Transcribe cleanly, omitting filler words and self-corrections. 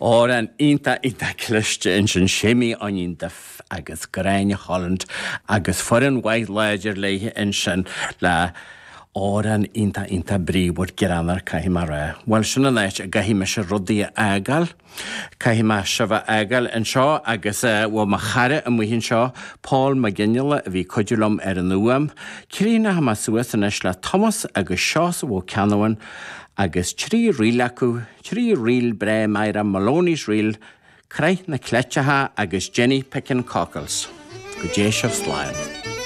Or an inta cliste in sin shimmy onion def agus grain Holland agus foreign white ledger lay in sin la or an inta bri would get on there kahimara. Well shuna night gahimisha rudi agal kahima shava agal and shaw agus wa machare and we shaw Paul McGinnill vi codulum eranuam Kirina hamasuas and ishla Thomas agus shaws wo canoan agus trí rilacu, trí ril bre maira Maloney's ril, crai na cletchaha agus Jenny Pickin Cockles. Go J. Slime.